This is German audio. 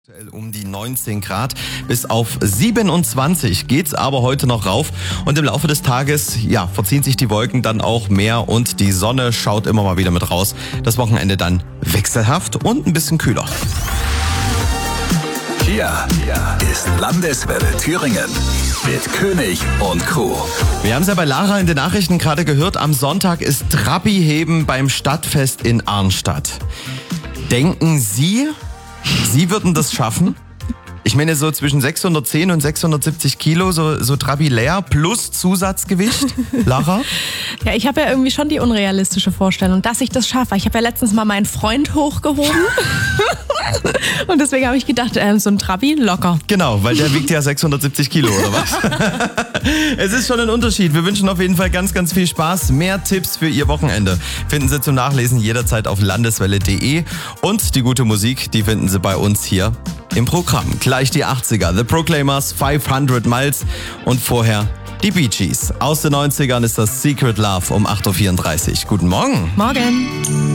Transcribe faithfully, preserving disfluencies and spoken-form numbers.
Um die neunzehn Grad, bis auf siebenundzwanzig geht's aber heute noch rauf und im Laufe des Tages, ja, verziehen sich die Wolken dann auch mehr und die Sonne schaut immer mal wieder mit raus. Das Wochenende dann wechselhaft und ein bisschen kühler. Hier ist Landeswelle Thüringen mit König und Crew. Wir haben es ja bei Lara in den Nachrichten gerade gehört, am Sonntag ist Trabi-Heben beim Stadtfest in Arnstadt. Denken Sie, Sie würden das schaffen? Ich meine so zwischen sechshundertzehn und sechshundertsiebzig Kilo, so, so Trabi leer plus Zusatzgewicht. Lara? Ja, ich habe ja irgendwie schon die unrealistische Vorstellung, dass ich das schaffe. Ich habe ja letztens mal meinen Freund hochgehoben. Und deswegen habe ich gedacht, äh, so ein Trabi locker. Genau, weil der wiegt ja sechshundertsiebzig Kilo, oder was? Es ist schon ein Unterschied. Wir wünschen auf jeden Fall ganz, ganz viel Spaß. Mehr Tipps für Ihr Wochenende finden Sie zum Nachlesen jederzeit auf landeswelle punkt de. Und die gute Musik, die finden Sie bei uns hier im Programm. Gleich die achtziger, The Proclaimers, fünfhundert Miles und vorher die Bee Gees. Aus den neunzigern ist das Secret Love um acht Uhr vierunddreißig. Guten Morgen. Morgen.